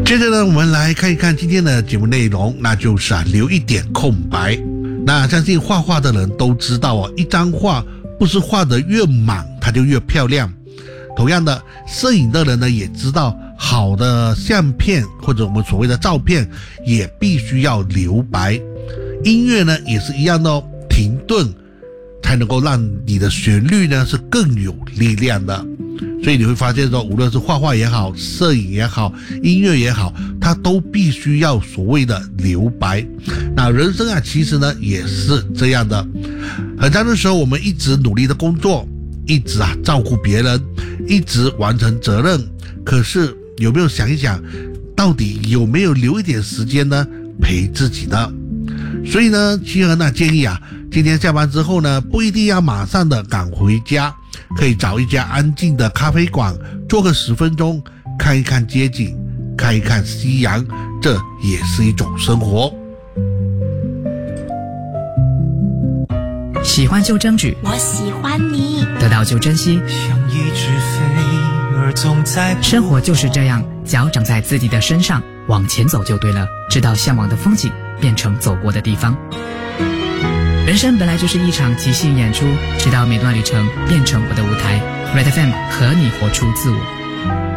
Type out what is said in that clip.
接着呢，我们来看一看今天的节目内容，那就是留一点空白。那相信画画的人都知道一张画不是画得越满它就越漂亮。同样的，摄影的人呢也知道，好的相片或者我们所谓的照片也必须要留白。音乐呢也是一样的停顿才能够让你的旋律呢是更有力量的。所以你会发现说，无论是画画也好，摄影也好，音乐也好，它都必须要所谓的留白。那人生其实呢也是这样的，很长的时候我们一直努力的工作，一直照顾别人，一直完成责任，可是有没有想一想，到底有没有留一点时间呢陪自己呢？所以呢，七和建议今天下班之后呢，不一定要马上的赶回家，可以找一家安静的咖啡馆，坐个10分钟，看一看街景，看一看夕阳，这也是一种生活。 喜欢就争取， 我喜欢你， 得到就珍惜。 像一只飞儿总在， 生活就是这样，脚长在自己的身上，往前走就对了，直到向往的风景变成走过的地方。人生本来就是一场即兴演出，直到每段旅程变成我的舞台。Red FM 和你活出自我。